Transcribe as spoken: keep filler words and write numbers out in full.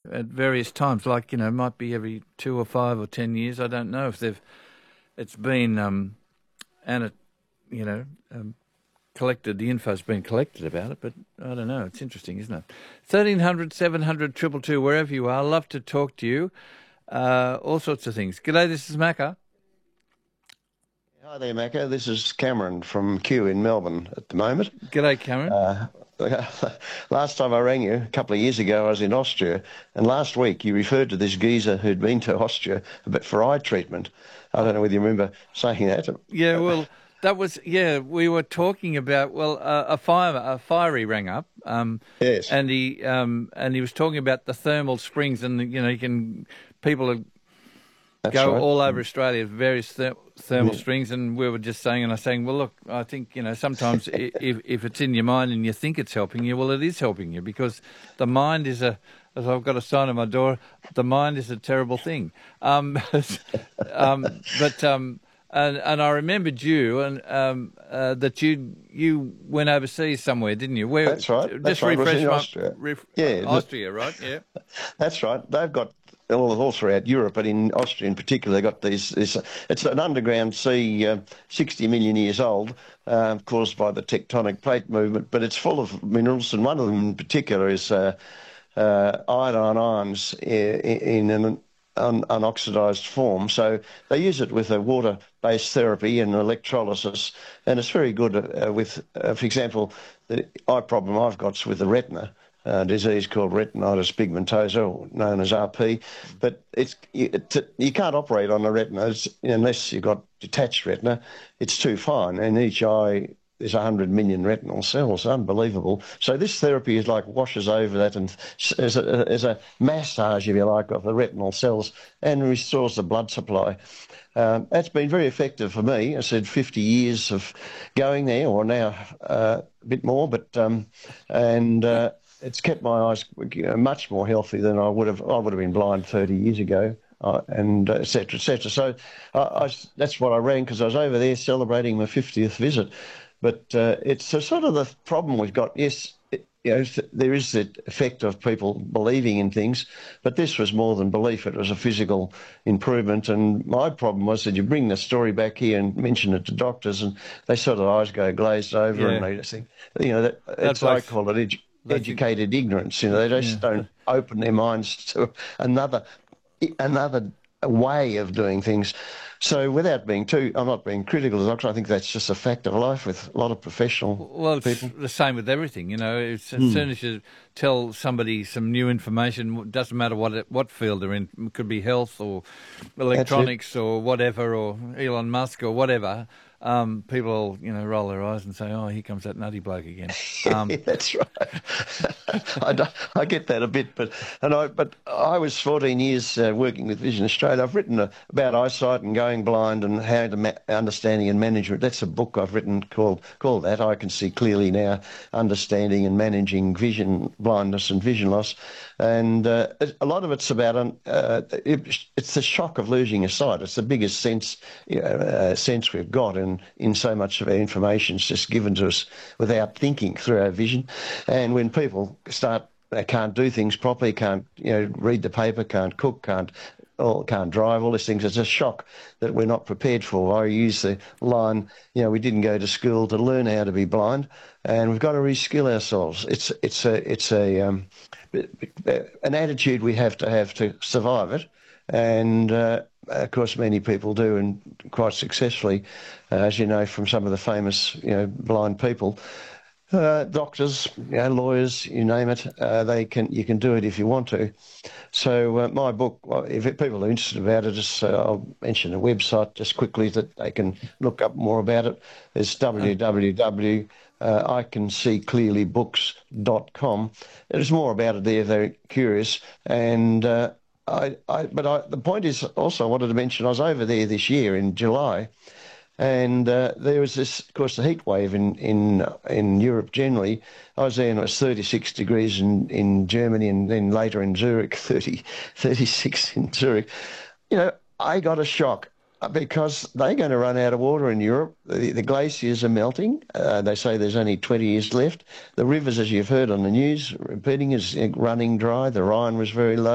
at various times, like, you know, might be every two or five or ten years. I don't know if they've, it's been, um, and it, you know, um, collected, the info's been collected about it, but I don't know. It's interesting, isn't it? thirteen hundred, seven hundred, two two two, wherever you are. Love to talk to you. Uh, all sorts of things. G'day, this is Macca. Hi there, Macca. This is Cameron from Kew in Melbourne at the moment. G'day, Cameron. Uh, last time I rang you, a couple of years ago, I was in Austria, and last week you referred to this geezer who'd been to Austria but for eye treatment. I don't know whether you remember saying that. Yeah, well, that was, yeah, we were talking about, well, uh, a fire, a fiery rang up. Um, yes. And he, um, and he was talking about the thermal springs, and, you know, you can, people are, That's go right. all over Australia, various ther- thermal Yeah. springs, and we were just saying, and I was saying, well, look, I think, you know, sometimes i- if if it's in your mind and you think it's helping you, well, it is helping you, because the mind is a, as I've got a sign on my door, the mind is a terrible thing. Um, um, but um, and and I remembered you, and um, uh, that you you went overseas somewhere, didn't you? Where? That's right. Just That's right. I was refresh in my, Austria. Ref, Yeah, Austria, right? Yeah. That's right. They've got all, all throughout Europe, but in Austria in particular, they've got these. This, it's an underground sea, uh, sixty million years old, uh, caused by the tectonic plate movement. But it's full of minerals, and one of them in particular is uh, uh, iodine ions in, in an un, unoxidized form. So they use it with a water-based therapy and electrolysis, and it's very good uh, with, uh, for example, the eye problem I've got is with the retina. Uh, disease called retinitis pigmentosa, known as R P, but it's you, it, you can't operate on the retina it's, unless you've got detached retina. It's too fine, and each eye there's one hundred million retinal cells. Unbelievable. So this therapy is like washes over that and as a, as a massage, if you like, of the retinal cells and restores the blood supply. Um, that's been very effective for me. I said fifty years of going there, or now uh, a bit more, but um, and. Uh, It's kept my eyes much more healthy than I would have. I would have been blind thirty years ago, uh, and et cetera, et cetera. So uh, I, that's what I rang, because I was over there celebrating my fiftieth visit. But uh, it's a sort of the problem we've got. Yes, it, you know, there is the effect of people believing in things, but this was more than belief. It was a physical improvement. And my problem was that you bring the story back here and mention it to doctors, and they sort of eyes go glazed over, Yeah. and they just think, you know, that, it's like- I call it edu- educated ignorance. You know, they just Yeah. don't open their minds to another another way of doing things. So without being too, I'm not being critical of the doctor. I think that's just a fact of life with a lot of professional Well, it's people. the same with everything, you know. It's, as soon as you tell somebody some new information, it doesn't matter what it, what field they're in. It could be health or electronics or whatever, or Elon Musk or whatever. Um, people, you know, roll their eyes and say, "Oh, here comes that nutty bloke again." Um, Yeah, that's right. I, don't- I get that a bit, but and I but I was fourteen years uh, working with Vision Australia. I've written a, about eyesight and going blind and how to ma- understanding and management. That's a book I've written called called that. I can see clearly now, understanding and managing vision blindness and vision loss, and uh, a lot of it's about um, uh, it, it's the shock of losing your sight. It's the biggest sense you know, uh, sense we've got, and in so much of our information is just given to us without thinking through our vision. And when people start, they can't do things properly, can't you know read the paper, can't cook, can't or can't drive, all these things, it's a shock that we're not prepared for. I use the line, you know, we didn't go to school to learn how to be blind, and we've got to reskill ourselves. It's it's a it's a um, an attitude we have to have to survive it, and uh, of course many people do, and quite successfully, uh, as you know from some of the famous you know blind people. Uh, doctors, you know, lawyers, you name it, uh, they can. You can do it if you want to. So uh, my book, well, if people are interested about it, just, uh, I'll mention a website just quickly that they can look up more about it. It's w w w dot i can see clearly books dot com. There's more about it there if they're curious. And uh, I, I, but I, the point is also I wanted to mention I was over there this year in July. And uh, there was this, of course, the heat wave in, in in Europe generally. I was there and it was thirty-six degrees in, in Germany, and then later in Zurich, thirty, thirty-six in Zurich. You know, I got a shock because they're going to run out of water in Europe. The, the glaciers are melting. Uh, they say there's only twenty years left. The rivers, as you've heard on the news, repeating, is running dry. The Rhine was very low.